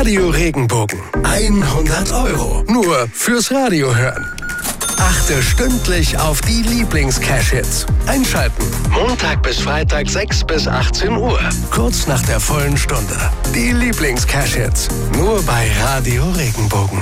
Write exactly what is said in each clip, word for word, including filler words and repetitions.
Radio Regenbogen. hundert Euro. Nur fürs Radio hören. Achte stündlich auf die Lieblings-Cash-Hits. Einschalten. Montag bis Freitag sechs bis achtzehn Uhr. Kurz nach der vollen Stunde. Die Lieblings-Cash-Hits. Nur bei Radio Regenbogen.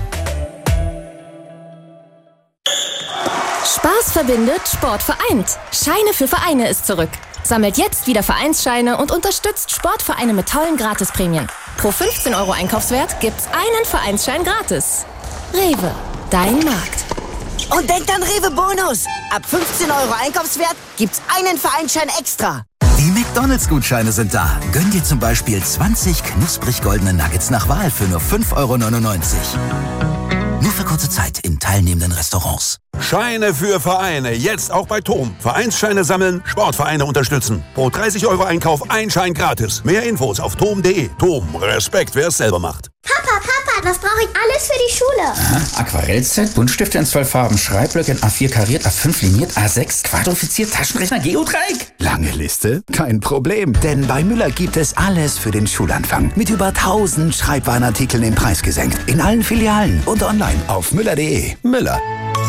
Spaß verbindet, Sport vereint. Scheine für Vereine ist zurück. Sammelt jetzt wieder Vereinsscheine und unterstützt Sportvereine mit tollen Gratisprämien. Pro fünfzehn Euro Einkaufswert gibt's einen Vereinsschein gratis. Rewe, dein Markt. Und denkt an Rewe Bonus. Ab fünfzehn Euro Einkaufswert gibt's einen Vereinsschein extra. Die McDonalds-Gutscheine sind da. Gönn dir zum Beispiel zwanzig knusprig goldene Nuggets nach Wahl für nur fünf Euro neunundneunzig. Nur für kurze Zeit in teilnehmenden Restaurants. Scheine für Vereine. Jetzt auch bei Tom. Vereinsscheine sammeln, Sportvereine unterstützen. Pro dreißig Euro Einkauf ein Schein gratis. Mehr Infos auf tom punkt de. Tom, Respekt, wer es selber macht. Papa, Papa, was brauche ich alles für die Schule? Aha, Aquarellset, Buntstifte in zwölf Farben, Schreibblöcke in A vier kariert, A fünf liniert, A sechs quadrifiziert, Taschenrechner, Geodreieck. Lange Liste? Kein Problem, denn bei Müller gibt es alles für den Schulanfang. Mit über tausend Schreibwarenartikeln den Preis gesenkt. In allen Filialen und online auf müller punkt de. Müller.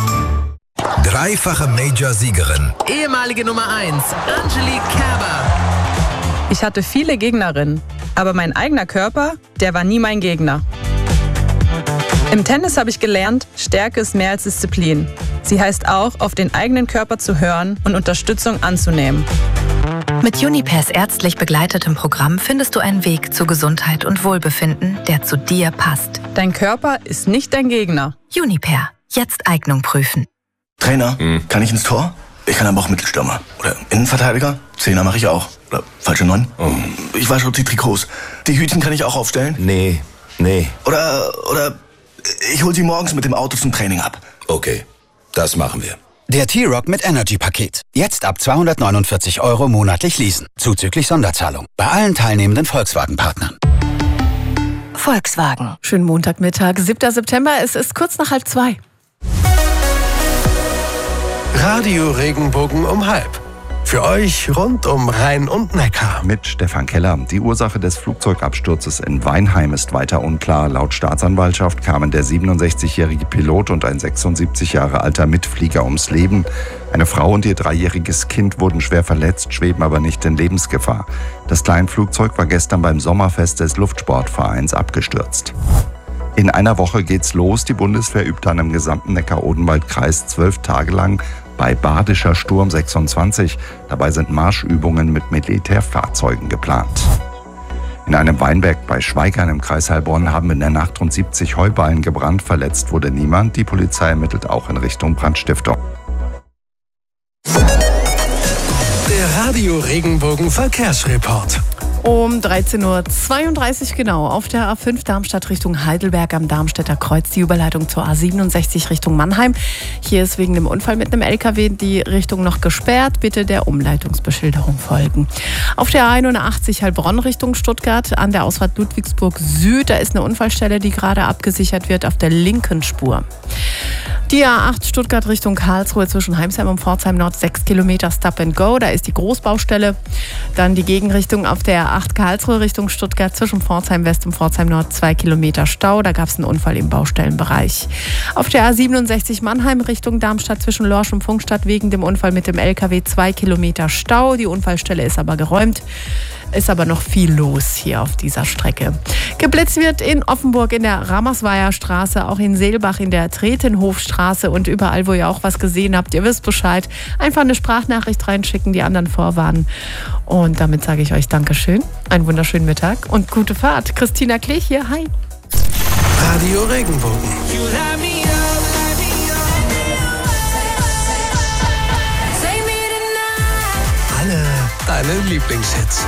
Dreifache Major-Siegerin. Ehemalige Nummer eins, Angelique Kerber. Ich hatte viele Gegnerinnen, aber mein eigener Körper, der war nie mein Gegner. Im Tennis habe ich gelernt, Stärke ist mehr als Disziplin. Sie heißt auch, auf den eigenen Körper zu hören und Unterstützung anzunehmen. Mit Junipers ärztlich begleitetem Programm findest du einen Weg zu Gesundheit und Wohlbefinden, der zu dir passt. Dein Körper ist nicht dein Gegner. Juniper. Jetzt Eignung prüfen. Trainer, hm. kann ich ins Tor? Ich kann aber auch Mittelstürmer. Oder Innenverteidiger? Zehner mache ich auch. Oder falsche Neun? Oh. Ich wasche die Trikots. Die Hütchen kann ich auch aufstellen? Nee, nee. Oder, oder ich hol sie morgens mit dem Auto zum Training ab. Okay, das machen wir. Der T-Rock mit Energy-Paket. Jetzt ab zweihundertneunundvierzig Euro monatlich leasen. Zuzüglich Sonderzahlung. Bei allen teilnehmenden Volkswagen-Partnern. Volkswagen. Schönen Montagmittag, siebter September. Es ist kurz nach halb zwei. Radio Regenbogen um halb. Für euch rund um Rhein und Neckar. Mit Stefan Keller. Die Ursache des Flugzeugabsturzes in Weinheim ist weiter unklar. Laut Staatsanwaltschaft kamen der siebenundsechzigjährige Pilot und ein sechsundsiebzig Jahre alter Mitflieger ums Leben. Eine Frau und ihr dreijähriges Kind wurden schwer verletzt, schweben aber nicht in Lebensgefahr. Das Kleinflugzeug war gestern beim Sommerfest des Luftsportvereins abgestürzt. In einer Woche geht's los. Die Bundeswehr übt dann im gesamten Neckar-Odenwald-Kreis zwölf Tage lang bei Badischer Sturm sechsundzwanzig. Dabei sind Marschübungen mit Militärfahrzeugen geplant. In einem Weinberg bei Schweigern im Kreis Heilbronn haben in der Nacht rund siebzig Heuballen gebrannt. Verletzt wurde niemand. Die Polizei ermittelt auch in Richtung Brandstiftung. Der Radio Regenbogen Verkehrsreport. Um dreizehn Uhr zweiunddreißig genau auf der A fünf Darmstadt Richtung Heidelberg am Darmstädter Kreuz die Überleitung zur A siebenundsechzig Richtung Mannheim. Hier ist wegen dem Unfall mit einem L K W die Richtung noch gesperrt. Bitte der Umleitungsbeschilderung folgen. Auf der A einundachtzig Heilbronn Richtung Stuttgart an der Ausfahrt Ludwigsburg Süd, da ist eine Unfallstelle, die gerade abgesichert wird auf der linken Spur. Die A acht Stuttgart Richtung Karlsruhe zwischen Heimsheim und Pforzheim Nord sechs Kilometer Stop and Go. Da ist die Großbaustelle. Dann die Gegenrichtung auf der A acht Karlsruhe Richtung Stuttgart zwischen Pforzheim West und Pforzheim Nord zwei Kilometer Stau. Da gab es einen Unfall im Baustellenbereich. Auf der A siebenundsechzig Mannheim Richtung Darmstadt zwischen Lorsch und Pfungstadt wegen dem Unfall mit dem L K W zwei Kilometer Stau. Die Unfallstelle ist aber geräumt. Ist aber noch viel los hier auf dieser Strecke. Geblitzt wird in Offenburg in der Ramersweier Straße, auch in Seelbach in der Tretenhofstraße und überall, wo ihr auch was gesehen habt. Ihr wisst Bescheid. Einfach eine Sprachnachricht reinschicken, die anderen vorwarnen. Und damit sage ich euch Dankeschön, einen wunderschönen Mittag und gute Fahrt. Christina Klech hier, hi. Radio Regenbogen. Alle deine Lieblingshits.